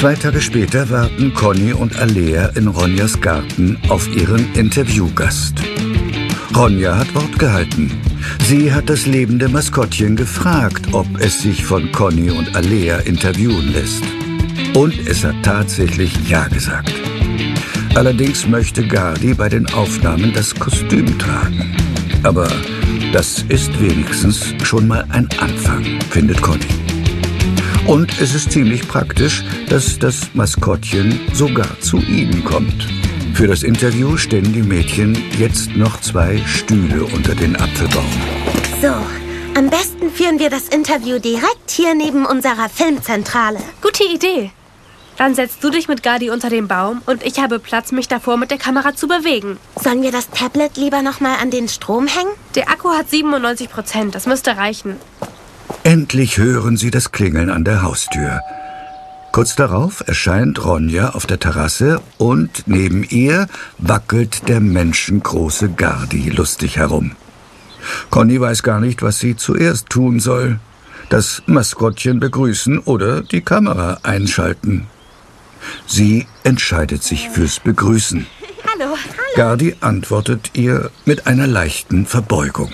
2 Tage später warten Conny und Alea in Ronjas Garten auf ihren Interviewgast. Ronja hat Wort gehalten. Sie hat das lebende Maskottchen gefragt, ob es sich von Conny und Alea interviewen lässt. Und es hat tatsächlich Ja gesagt. Allerdings möchte Gardi bei den Aufnahmen das Kostüm tragen. Aber das ist wenigstens schon mal ein Anfang, findet Conny. Und es ist ziemlich praktisch, dass das Maskottchen sogar zu ihnen kommt. Für das Interview stellen die Mädchen jetzt noch 2 Stühle unter den Apfelbaum. So, am besten führen wir das Interview direkt hier neben unserer Filmzentrale. Gute Idee. Dann setzt du dich mit Gardi unter den Baum und ich habe Platz, mich davor mit der Kamera zu bewegen. Sollen wir das Tablet lieber noch mal an den Strom hängen? Der Akku hat 97%, das müsste reichen. Endlich hören sie das Klingeln an der Haustür. Kurz darauf erscheint Ronja auf der Terrasse und neben ihr wackelt der menschengroße Gardi lustig herum. Conny weiß gar nicht, was sie zuerst tun soll. Das Maskottchen begrüßen oder die Kamera einschalten. Sie entscheidet sich fürs Begrüßen. Hallo. Gardi antwortet ihr mit einer leichten Verbeugung.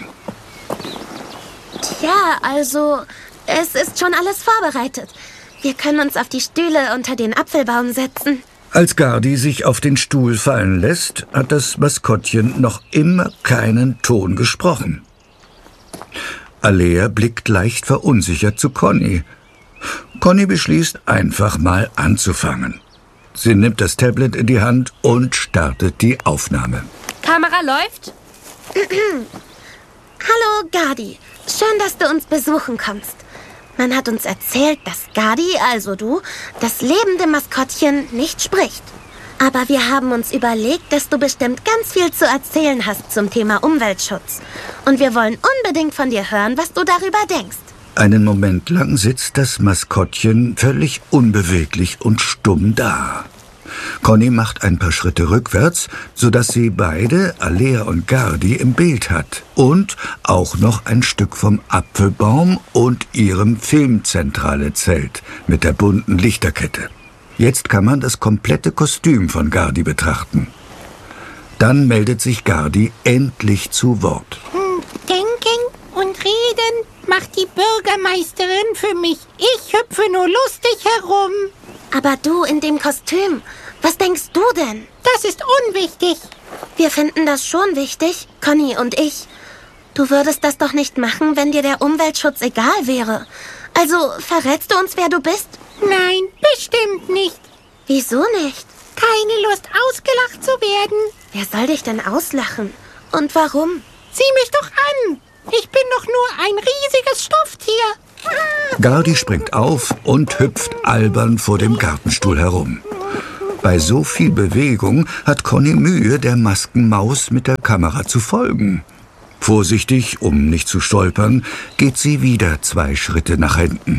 Tja, also, es ist schon alles vorbereitet. Wir können uns auf die Stühle unter den Apfelbaum setzen. Als Gardi sich auf den Stuhl fallen lässt, hat das Maskottchen noch immer keinen Ton gesprochen. Alea blickt leicht verunsichert zu Conny. Conny beschließt, einfach mal anzufangen. Sie nimmt das Tablet in die Hand und startet die Aufnahme. Kamera läuft? Hallo, Gardi. Schön, dass du uns besuchen kommst. Man hat uns erzählt, dass Gardi, also du, das lebende Maskottchen nicht spricht. Aber wir haben uns überlegt, dass du bestimmt ganz viel zu erzählen hast zum Thema Umweltschutz. Und wir wollen unbedingt von dir hören, was du darüber denkst. Einen Moment lang sitzt das Maskottchen völlig unbeweglich und stumm da. Conny macht ein paar Schritte rückwärts, sodass sie beide, Alea und Gardi, im Bild hat. Und auch noch ein Stück vom Apfelbaum und ihrem Filmzentrale-Zelt mit der bunten Lichterkette. Jetzt kann man das komplette Kostüm von Gardi betrachten. Dann meldet sich Gardi endlich zu Wort. Denken und reden macht die Bürgermeisterin für mich. Ich hüpfe nur lustig herum. Aber du in dem Kostüm, was denkst du denn? Das ist unwichtig. Wir finden das schon wichtig, Conny und ich. Du würdest das doch nicht machen, wenn dir der Umweltschutz egal wäre. Also, verrätst du uns, wer du bist? Nein, bestimmt nicht. Wieso nicht? Keine Lust, ausgelacht zu werden. Wer soll dich denn auslachen? Und warum? Sieh mich doch an. Ich bin doch nur ein riesiges Stofftier. Gardi springt auf und hüpft albern vor dem Gartenstuhl herum. Bei so viel Bewegung hat Conny Mühe, der Maskenmaus mit der Kamera zu folgen. Vorsichtig, um nicht zu stolpern, geht sie wieder 2 Schritte nach hinten.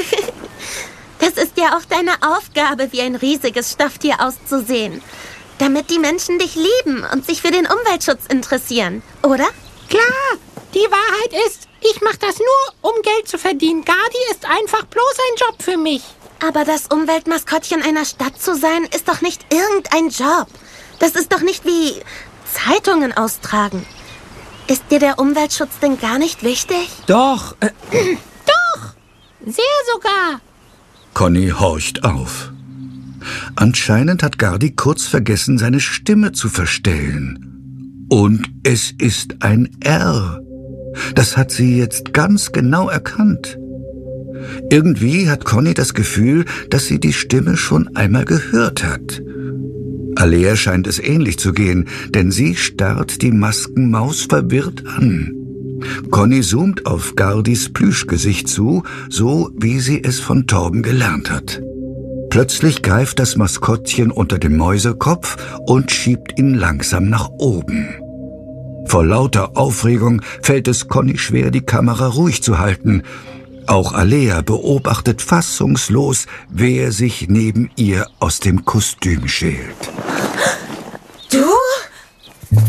Das ist ja auch deine Aufgabe, wie ein riesiges Stofftier auszusehen. Damit die Menschen dich lieben und sich für den Umweltschutz interessieren, oder? Klar, die Wahrheit ist, ich mache das nur, um Geld zu verdienen. Gardi ist einfach bloß ein Job für mich. Aber das Umweltmaskottchen einer Stadt zu sein, ist doch nicht irgendein Job. Das ist doch nicht wie Zeitungen austragen. Ist dir der Umweltschutz denn gar nicht wichtig? Doch. Doch, sehr sogar. Conny horcht auf. Anscheinend hat Gardi kurz vergessen, seine Stimme zu verstellen. Und es ist ein R. Das hat sie jetzt ganz genau erkannt. Irgendwie hat Conny das Gefühl, dass sie die Stimme schon einmal gehört hat. Alea scheint es ähnlich zu gehen, denn sie starrt die Maskenmaus verwirrt an. Conny zoomt auf Gardis Plüschgesicht zu, so wie sie es von Torben gelernt hat. Plötzlich greift das Maskottchen unter den Mäusekopf und schiebt ihn langsam nach oben. Vor lauter Aufregung fällt es Conny schwer, die Kamera ruhig zu halten. Auch Alea beobachtet fassungslos, wer sich neben ihr aus dem Kostüm schält.